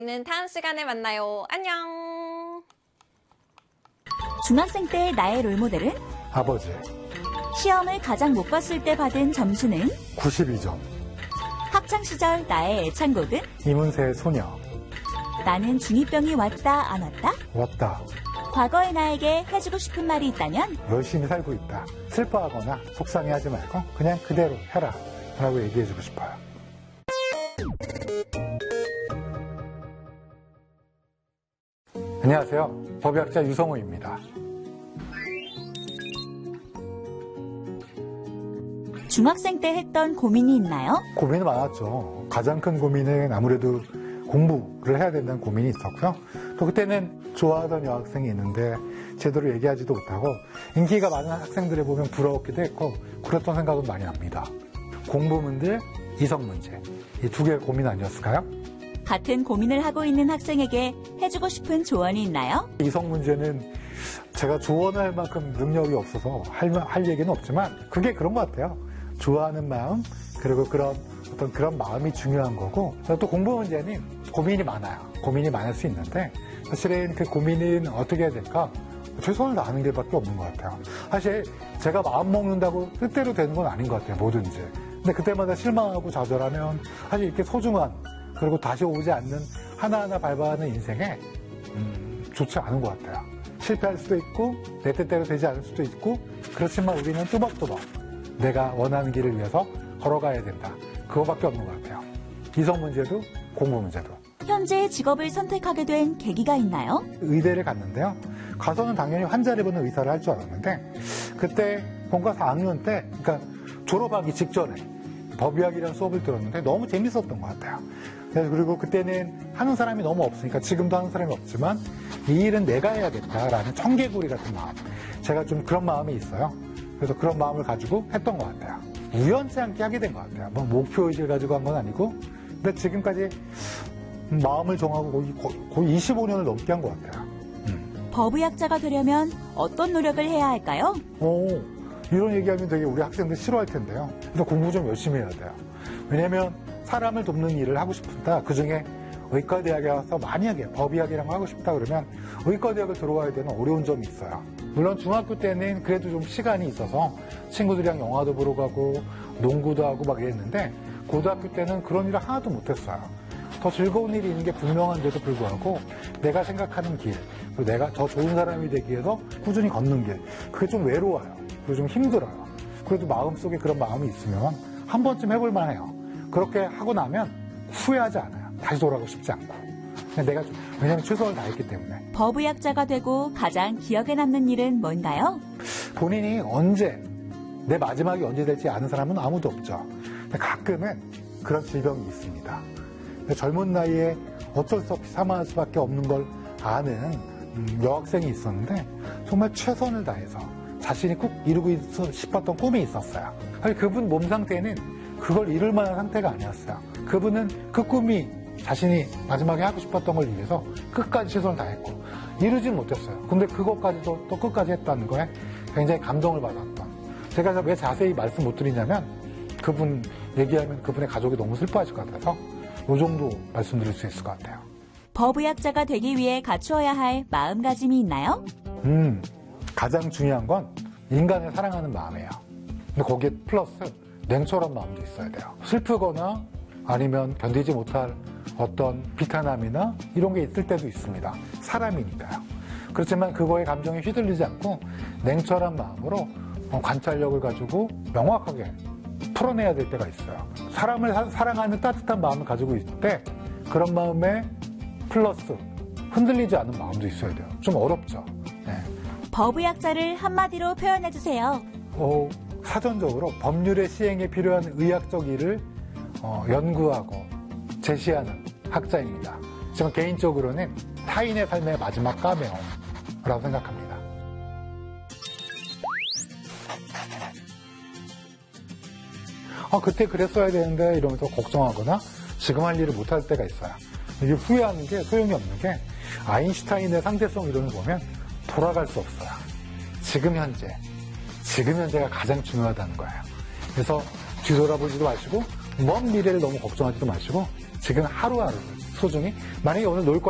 는 다음 시간에 만나요. 안녕. 중학생 때 나의 롤모델은? 아버지. 시험을 가장 못 봤을 때 받은 점수는? 92점. 학창시절 나의 애창곡은? 이문세의 소녀. 나는 중2병이 왔다 안 왔다? 왔다. 과거의 나에게 해주고 싶은 말이 있다면? 열심히 살고 있다. 슬퍼하거나 속상해하지 말고 그냥 그대로 해라 라고 얘기해주고 싶어요. 안녕하세요. 법의학자 유성우입니다. 중학생 때 했던 고민이 있나요? 고민이 많았죠. 가장 큰 고민은 아무래도 공부를 해야 된다는 고민이 있었고요. 또 그때는 좋아하던 여학생이 있는데 제대로 얘기하지도 못하고 인기가 많은 학생들을 보면 부러웠기도 했고 그랬던 생각은 많이 납니다. 공부 문제, 이성 문제 이 두 개의 고민 아니었을까요? 같은 고민을 하고 있는 학생에게 해주고 싶은 조언이 있나요? 이성 문제는 제가 조언할 만큼 능력이 없어서 할 얘기는 없지만 그게 그런 것 같아요. 좋아하는 마음 그리고 그런 마음이 중요한 거고 또 공부 문제는 고민이 많아요. 고민이 많을 수 있는데 사실은 그 고민은 어떻게 해야 될까? 최선을 다하는 길밖에 없는 것 같아요. 사실 제가 마음 먹는다고 뜻대로 되는 건 아닌 것 같아요. 뭐든지. 근데 그때마다 실망하고 좌절하면 사실 이렇게 소중한 그리고 다시 오지 않는 하나하나 밟아가는 인생에 좋지 않은 것 같아요. 실패할 수도 있고 내 뜻대로 되지 않을 수도 있고 그렇지만 우리는 또박또박 내가 원하는 길을 위해서 걸어가야 된다. 그거밖에 없는 것 같아요. 이성 문제도 공부 문제도. 현재 직업을 선택하게 된 계기가 있나요? 의대를 갔는데요. 가서는 당연히 환자를 보는 의사를 할 줄 알았는데 그때 본과 4학년 때 그러니까 졸업하기 직전에 법의학이라는 수업을 들었는데 너무 재밌었던 것 같아요. 그리고 그때는 하는 사람이 너무 없으니까 지금도 하는 사람이 없지만 이 일은 내가 해야겠다라는 청개구리 같은 마음. 제가 좀 그런 마음이 있어요. 그래서 그런 마음을 가지고 했던 것 같아요. 우연치 않게 하게 된 것 같아요. 뭐 목표의식을 가지고 한 건 아니고 근데 지금까지 마음을 정하고 거의 25년을 넘게 한 것 같아요. 법의학자가 되려면 어떤 노력을 해야 할까요? 이런 얘기하면 되게 우리 학생들 싫어할 텐데요. 그래서 공부 좀 열심히 해야 돼요. 왜냐면 사람을 돕는 일을 하고 싶다. 그중에 의과대학에 와서 만약에 법의학이란 거 하고 싶다 그러면 의과대학을 들어와야 되는 어려운 점이 있어요. 물론 중학교 때는 그래도 좀 시간이 있어서 친구들이랑 영화도 보러 가고 농구도 하고 막 이랬는데 고등학교 때는 그런 일을 하나도 못했어요. 더 즐거운 일이 있는 게 분명한데도 불구하고 내가 생각하는 길, 그리고 내가 더 좋은 사람이 되기 위해서 꾸준히 걷는 길, 그게 좀 외로워요. 그리고 좀 힘들어요. 그래도 마음속에 그런 마음이 있으면 한 번쯤 해볼 만해요. 그렇게 하고 나면 후회하지 않아요. 다시 돌아가고 싶지 않고. 내가 왜냐면 최선을 다했기 때문에. 법의학자가 되고 가장 기억에 남는 일은 뭔가요? 본인이 언제, 내 마지막이 언제 될지 아는 사람은 아무도 없죠. 근데 가끔은 그런 질병이 있습니다. 젊은 나이에 어쩔 수 없이 사망할 수밖에 없는 걸 아는 여학생이 있었는데 정말 최선을 다해서 자신이 꼭 이루고 싶었던 꿈이 있었어요. 사실 그분 몸 상태는 그걸 이룰 만한 상태가 아니었어요. 그분은 그 꿈이 자신이 마지막에 하고 싶었던 걸 위해서 끝까지 최선을 다했고 이루진 못했어요. 근데 그것까지도 또 끝까지 했다는 거에 굉장히 감동을 받았던. 제가 왜 자세히 말씀 못 드리냐면 그분 얘기하면 그분의 가족이 너무 슬퍼하실 것 같아서 이 정도 말씀드릴 수 있을 것 같아요. 법의학자가 되기 위해 갖추어야 할 마음가짐이 있나요? 가장 중요한 건 인간을 사랑하는 마음이에요. 근데 거기에 플러스 냉철한 마음도 있어야 돼요. 슬프거나 아니면 견디지 못할 어떤 비탄함이나 이런 게 있을 때도 있습니다. 사람이니까요. 그렇지만 그거에 감정에 휘둘리지 않고 냉철한 마음으로 관찰력을 가지고 명확하게 풀어내야 될 때가 있어요. 사람을 사랑하는 따뜻한 마음을 가지고 있을 때 그런 마음에 플러스 흔들리지 않은 마음도 있어야 돼요. 좀 어렵죠. 네. 법의학자를 한마디로 표현해주세요. 사전적으로 법률의 시행에 필요한 의학적 일을 연구하고 제시하는 학자입니다. 저는 개인적으로는 타인의 삶의 마지막 까메오라고 생각합니다. 그때 그랬어야 되는데 이러면서 걱정하거나 지금 할 일을 못할 때가 있어요. 이게 후회하는 게 소용이 없는 게 아인슈타인의 상대성 이론을 보면 돌아갈 수 없어요. 지금 현재가 가장 중요하다는 거예요. 그래서 뒤돌아보지도 마시고 먼 미래를 너무 걱정하지도 마시고 지금 하루하루를 소중히. 만약에 오늘 놀 거